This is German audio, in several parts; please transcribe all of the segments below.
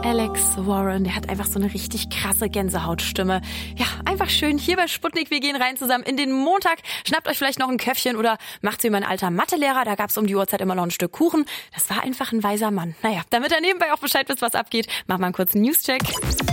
Alex Warren, der hat einfach so eine richtig krasse Gänsehautstimme. Ja, einfach schön hier bei Sputnik. Wir gehen rein zusammen in den Montag. Schnappt euch vielleicht noch ein Köpfchen oder macht's wie mein alter Mathelehrer. Da gab's um die Uhrzeit immer noch ein Stück Kuchen. Das war einfach ein weiser Mann. Naja, damit ihr nebenbei auch Bescheid wisst, was abgeht, machen wir einen kurzen Newscheck.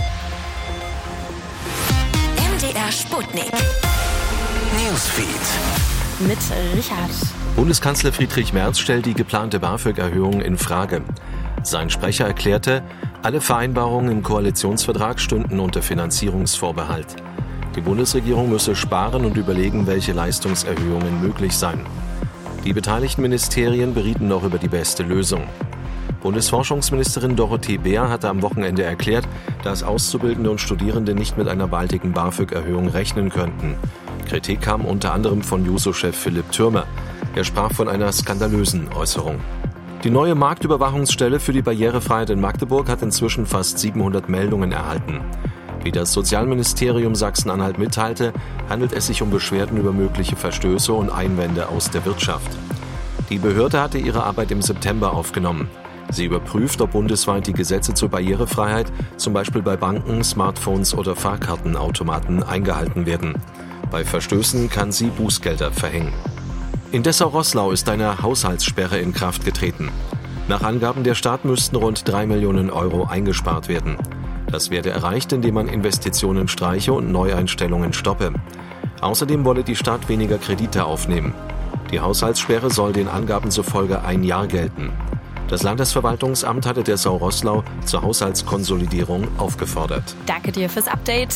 MDR Sputnik. Newsfeed. Mit Richard. Bundeskanzler Friedrich Merz stellt die geplante BAföG-Erhöhung in Frage. Sein Sprecher erklärte, alle Vereinbarungen im Koalitionsvertrag stünden unter Finanzierungsvorbehalt. Die Bundesregierung müsse sparen und überlegen, welche Leistungserhöhungen möglich seien. Die beteiligten Ministerien berieten noch über die beste Lösung. Bundesforschungsministerin Dorothee Bär hatte am Wochenende erklärt, dass Auszubildende und Studierende nicht mit einer baldigen BAföG-Erhöhung rechnen könnten. Kritik kam unter anderem von Juso-Chef Philipp Thürmer. Er sprach von einer skandalösen Äußerung. Die neue Marktüberwachungsstelle für die Barrierefreiheit in Magdeburg hat inzwischen fast 700 Meldungen erhalten. Wie das Sozialministerium Sachsen-Anhalt mitteilte, handelt es sich um Beschwerden über mögliche Verstöße und Einwände aus der Wirtschaft. Die Behörde hatte ihre Arbeit im September aufgenommen. Sie überprüft, ob bundesweit die Gesetze zur Barrierefreiheit, zum Beispiel bei Banken, Smartphones oder Fahrkartenautomaten, eingehalten werden. Bei Verstößen kann sie Bußgelder verhängen. In Dessau-Roßlau ist eine Haushaltssperre in Kraft getreten. Nach Angaben der Stadt müssten rund 3 Millionen Euro eingespart werden. Das werde erreicht, indem man Investitionen streiche und Neueinstellungen stoppe. Außerdem wolle die Stadt weniger Kredite aufnehmen. Die Haushaltssperre soll den Angaben zufolge 1 Jahr gelten. Das Landesverwaltungsamt hatte Dessau-Roßlau zur Haushaltskonsolidierung aufgefordert. Danke dir fürs Update.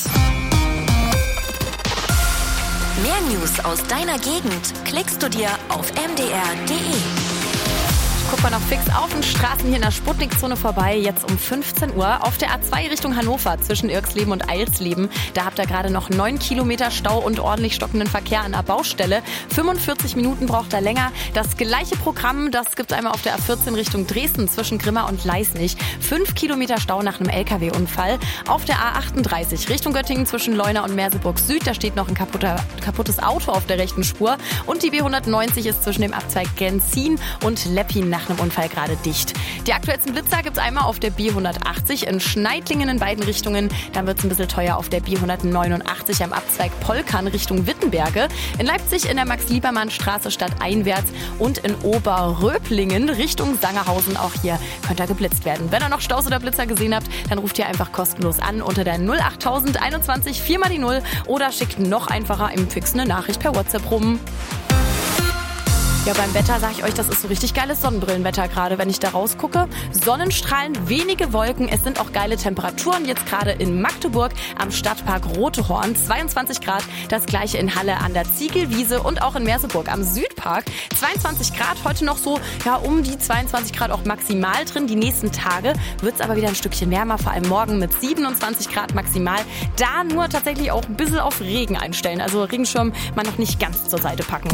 Mehr News aus deiner Gegend klickst du dir auf mdr.de. Guck mal noch fix auf den Straßen hier in der Sputnik-Zone vorbei. Jetzt um 15 Uhr auf der A2 Richtung Hannover zwischen Irxleben und Eilsleben. Da habt ihr gerade noch 9 Kilometer Stau und ordentlich stockenden Verkehr an der Baustelle. 45 Minuten braucht er länger. Das gleiche Programm, das gibt es einmal auf der A14 Richtung Dresden zwischen Grimma und Leisnig. 5 Kilometer Stau nach einem LKW-Unfall. Auf der A38 Richtung Göttingen zwischen Leuna und Merseburg Süd. Da steht noch ein kaputtes Auto auf der rechten Spur. Und die B190 ist zwischen dem Abzweig Genzin und Leppin nach einem Unfall gerade dicht. Die aktuellsten Blitzer gibt es einmal auf der B180 in Schneidlingen in beiden Richtungen. Dann wird es ein bisschen teuer auf der B189 am Abzweig Polkern Richtung Wittenberge. In Leipzig in der Max-Liebermann-Straße stadteinwärts und in Oberröblingen Richtung Sangerhausen. Auch hier könnt ihr geblitzt werden. Wenn ihr noch Staus oder Blitzer gesehen habt, dann ruft ihr einfach kostenlos an unter der 08000 21 4 mal die 0 oder schickt noch einfacher im Fix eine Nachricht per WhatsApp rum. Ja, beim Wetter sage ich euch, das ist so richtig geiles Sonnenbrillenwetter gerade, wenn ich da rausgucke. Sonnenstrahlen, wenige Wolken, es sind auch geile Temperaturen. Jetzt gerade in Magdeburg am Stadtpark Rotehorn, 22 Grad. Das gleiche in Halle an der Ziegelwiese und auch in Merseburg am Südpark. 22 Grad, heute noch so um die 22 Grad auch maximal drin. Die nächsten Tage wird es aber wieder ein Stückchen wärmer, vor allem morgen mit 27 Grad maximal. Da nur tatsächlich auch ein bisschen auf Regen einstellen. Also Regenschirm mal noch nicht ganz zur Seite packen.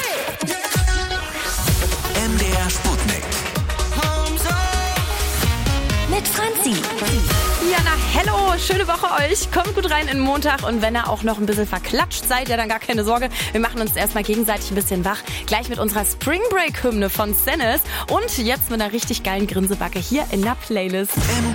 MDR Sputnik. Mit Franzi. Ja, na hello, schöne Woche euch. Kommt gut rein in den Montag und wenn ihr auch noch ein bisschen verklatscht seid, ja dann gar keine Sorge. Wir machen uns erstmal gegenseitig ein bisschen wach. Gleich mit unserer Spring Break Hymne von Sennes und jetzt mit einer richtig geilen Grinsebacke hier in der Playlist.